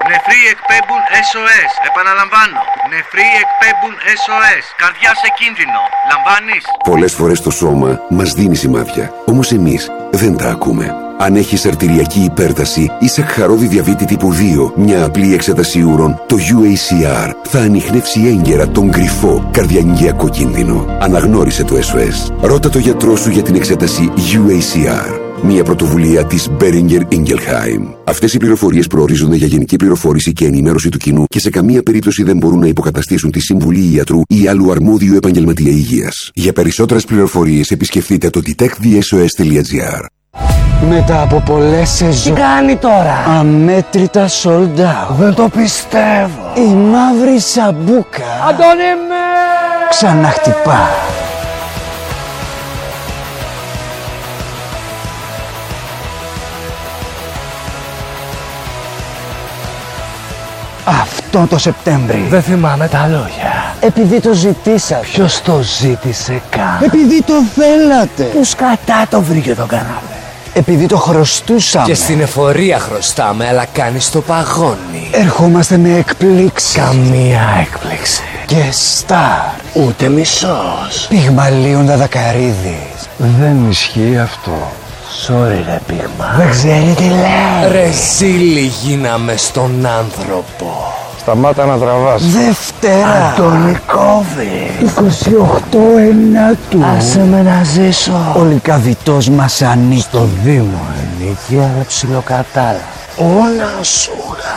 Νεφροί εκπέμπουν SOS. Επαναλαμβάνω. Νεφροί εκπέμπουν SOS. Καρδιά σε κίνδυνο. Λαμβάνεις? Πολλές φορές το σώμα μας δίνει σημάδια. Όμως εμείς δεν τα ακούμε. Αν έχεις αρτηριακή υπέρταση ή σακχαρώδη διαβήτη τύπου 2, μια απλή εξέταση ούρων, το UACR θα ανιχνεύσει έγκαιρα τον κρυφό καρδιαγγειακό κίνδυνο. Αναγνώρισε το SOS. Ρώτα το γιατρό σου για την εξέταση UACR. Μια πρωτοβουλία της Boehringer Ingelheim. Αυτές οι πληροφορίες προορίζονται για γενική πληροφόρηση και ενημέρωση του κοινού και σε καμία περίπτωση δεν μπορούν να υποκαταστήσουν τη συμβουλή ιατρού ή άλλου αρμόδιου επαγγελματία υγείας. Για περισσότερες πληροφορίες επισκεφτείτε το detectthesos.gr. Μετά από πολλές σεζόν. Τι κάνει τώρα? Αμέτρητα sold out. Δεν το πιστεύω. Η μαύρη σαμπούκα Αντώνη με! ξαναχτυπά. Αυτό το Σεπτέμβρη. Δεν θυμάμαι τα λόγια. Επειδή το ζητήσατε. Ποιος το ζήτησε καν? Επειδή το θέλατε. Που σκατά το βρήκε το καναπέ. Επειδή το χρωστούσαμε. Και στην εφορία χρωστάμε, αλλά κάνεις το παγόνι. Ερχόμαστε με εκπλήξεις. Καμία έκπληξη. Και στάρ. Ούτε μισός. Πυγμαλίων Δαδακαρίδης. Δεν ισχύει αυτό. Sorry ρε πίγμα. Δεν ξέρει τι λέει. Ρε ζήλι γίναμε στον άνθρωπο. Σταμάτα να τραβάς. Δευτέρα. Αντώνη κόβει. 28 Ενάτου. Άσε με να ζήσω. Ο λυκαβητός μας ανήκει. Στο Δήμο ανήκει, αλλά ψιλοκατάλα. Όλα σούγα.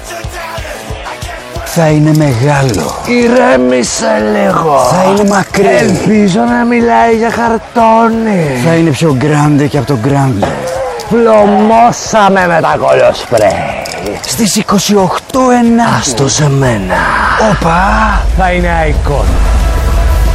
Θα είναι μεγάλο. Ηρέμησε λίγο. Θα είναι μακρύ. Ελπίζω να μιλάει για χαρτόνι. Θα είναι πιο γκράντε και από το γκράντε. Πλωμώσαμε με τα κολοσπρέι. Στις 28 Ενάτου. Άστο σε μένα. Όπα. Θα είναι icon.